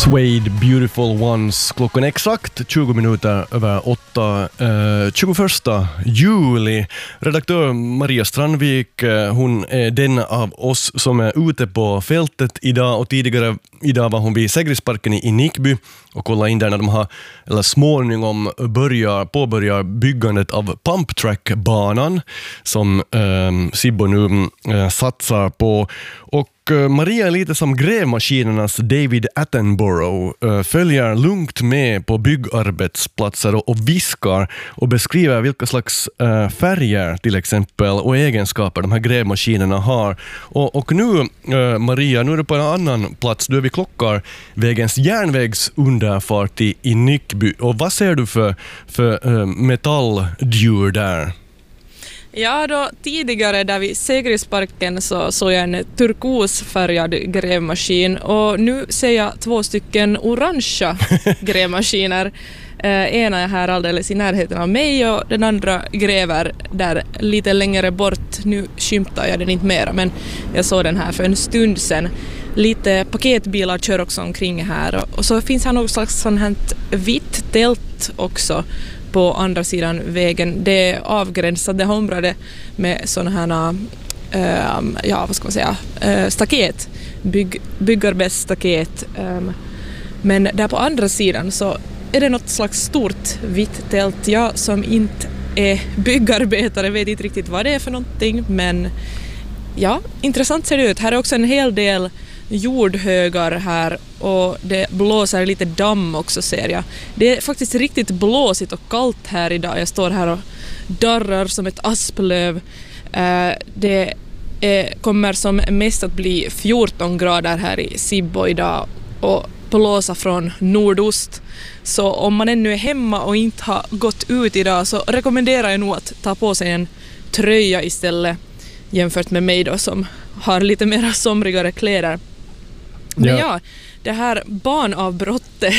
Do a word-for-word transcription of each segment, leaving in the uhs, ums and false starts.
Suede Beautiful Ones, klockan exakt tjugo minuter över åtta, eh, tjugoförsta juli. Redaktör Maria Strandvik, eh, hon är den av oss som är ute på fältet idag, och tidigare idag var hon vid Sägrisparken i, i Nickby och kolla in där när de har, eller småningom börjar, påbörjar byggandet av pumptrackbanan som eh, Sibbo nu eh, satsar på. Och Maria är lite som grävmaskinernas David Attenborough, följer lugnt med på byggarbetsplatser och, och viskar och beskriver vilka slags äh, färger till exempel och egenskaper de här grävmaskinerna har. Och, och nu, äh, Maria, nu är du på en annan plats. Du är vid Klockarvägens järnvägsunderfart i, i Nickby. Och vad ser du för, för äh, metalldjur där? Ja, då tidigare där vid Sägrisparken så såg jag en turkosfärgad grävmaskin, och nu ser jag två stycken orangea grävmaskiner. Eh, ena är här alldeles i närheten av mig och den andra gräver där lite längre bort. Nu skymtar jag den inte mera, men jag såg den här för en stund sedan. Lite paketbilar kör också omkring här, och, och så finns här något slags sån här vitt tält också på andra sidan vägen. Det är avgränsat det här området med sådana här äh, ja, vad ska man säga, äh, staket, Bygg, byggarbetsstaket. Ähm, men där på andra sidan så är det något slags stort vitt tält. Jag som inte är byggarbetare vet inte riktigt vad det är för någonting, men ja, intressant ser det ut. Här är också en hel del jordhögar här, och det blåser lite damm också, ser jag. Det är faktiskt riktigt blåsigt och kallt här idag. Jag står här och darrar som ett asplöv. Uh, det är, kommer som mest att bli fjorton grader här i Sibbo idag och blåsa från nordost. Så om man ännu är hemma och inte har gått ut idag så rekommenderar jag nog att ta på sig en tröja istället, jämfört med mig då som har lite mer somrigare kläder. Men ja, ja det här banavbrottet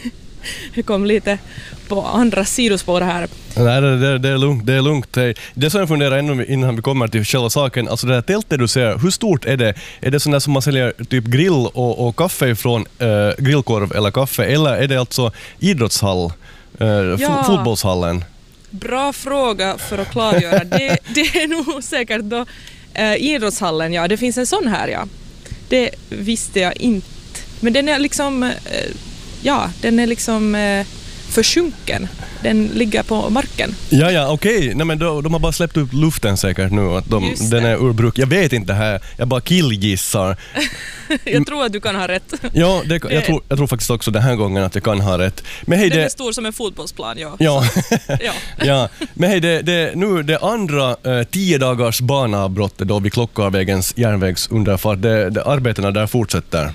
kom lite på andra sidospår här. Nej, det, det, det är lugnt. Det är lugnt. Det som jag funderar ännu innan vi kommer till själva saken, alltså det här tältet du ser, hur stort är det? Är det sån där som man säljer typ grill och, och kaffe ifrån, äh, grillkorv eller kaffe, eller är det alltså idrottshall, äh, ja, fotbollshallen? Bra fråga för att klargöra. det, det är nog säkert då äh, idrottshallen, ja. Det finns en sån här, ja. Det visste jag inte. Men den är liksom, äh, ja, den är liksom äh, försjunken. Den ligger på marken. Ja, ja, okej. Okay. Nej, men då, de har bara släppt upp luften säkert nu. Att de, den är ur bruk. Jag vet inte här. Jag bara killgissar. Jag tror att du kan ha rätt. Ja, det, jag, tror, jag tror faktiskt också den här gången att jag kan ha rätt. Men hej, den det är stor som en fotbollsplan, ja. Ja, ja. ja. Men hej, det, det, nu det andra eh, tio dagars banavbrottet då vid Klockarvägens järnvägsunderfart. Det, det, arbetena där fortsätter.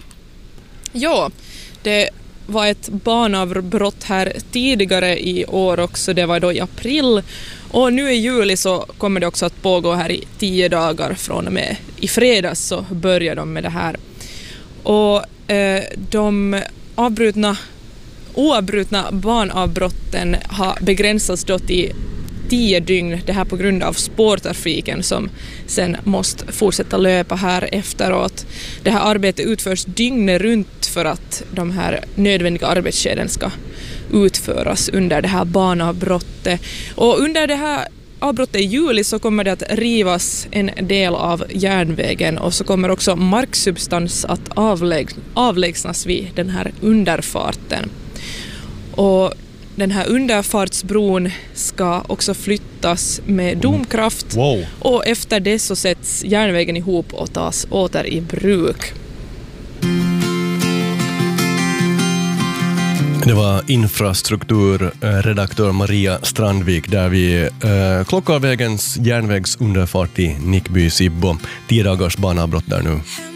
Ja, det var ett banavbrott här tidigare i år också. Det var då i april. Och nu i juli så kommer det också att pågå här i tio dagar. Från och med i fredags så börjar de med det här. Och eh, de avbrutna, oavbrutna banavbrotten har begränsats då till tio dygn. Det här på grund av spårtrafiken som sen måste fortsätta löpa här efteråt. Det här arbetet utförs dygnet runt för att de här nödvändiga arbetsskeden ska utföras under det här banavbrottet. Och under det här avbrottet i juli så kommer det att rivas en del av järnvägen, och så kommer också marksubstans att avläg- avlägsnas vid den här underfarten. Och den här underfartsbron ska också flyttas med domkraft. Wow. Och efter det så sätts järnvägen ihop och tas åter i bruk. Det var infrastrukturredaktör Maria Strandvik där vi eh, Klockarvägens järnvägsunderfart i Nickby, Sibbo. Tio dagars banavbrott där nu.